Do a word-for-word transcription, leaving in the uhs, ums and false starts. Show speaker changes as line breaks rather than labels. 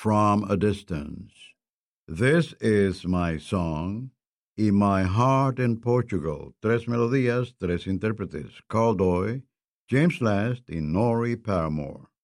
from a distance. This is my song. Y my heart in Portugal. Tres melodías, tres intérpretes. Carl Doy, James Last y Nori Paramore.